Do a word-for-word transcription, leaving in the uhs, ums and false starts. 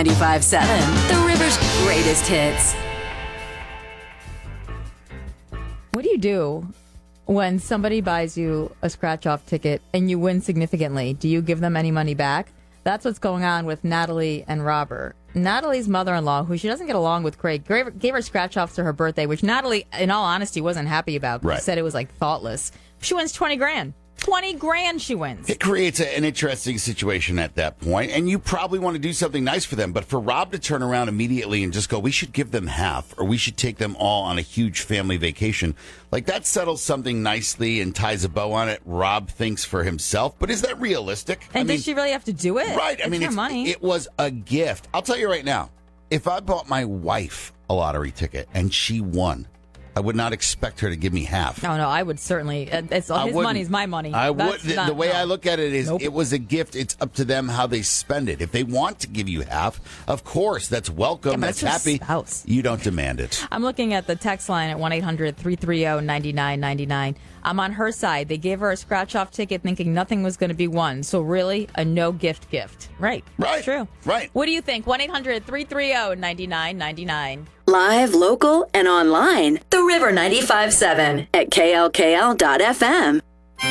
ninety-five point seven, the River's greatest hits. What do you do when somebody buys you a scratch-off ticket and you win significantly? Do you give them any money back? That's what's going on with Natalie and Robert. Natalie's mother-in-law, who she doesn't get along with Craig, gave gave her scratch-offs to her birthday, which Natalie, in all honesty, wasn't happy about. Right. She said it was, like, thoughtless. She wins twenty grand. twenty grand she wins. It creates a, an interesting situation at that point, and you probably want to do something nice for them. But for Rob to turn around immediately and just go, we should give them half, or we should take them all on a huge family vacation, like that settles something nicely and ties a bow on it. Rob thinks for himself, but is that realistic? And I mean, did she really have to do it? right. I It's mean, her it's, money. it was a gift. I'll tell you right now, if I bought my wife a lottery ticket and she won, I would not expect her to give me half. Oh, no, I would certainly. uh, It's, I his wouldn't. money's my money. I would. That's The, not- the way no. I look at it is, Nope. it was a gift. It's up to them how they spend it. If they want to give you half, of course, that's welcome. Yeah, but that's it's your happy. spouse. You don't demand it. I'm looking at the text line at one eight hundred three three zero nine nine nine nine. I'm on her side. They gave her a scratch-off ticket thinking nothing was going to be won. So really, a no-gift gift. Right. Right. It's true. Right. What do you think? one eight hundred three three zero nine nine nine nine. Live, local, and online. The River ninety-five point seven at K L K L dot F M.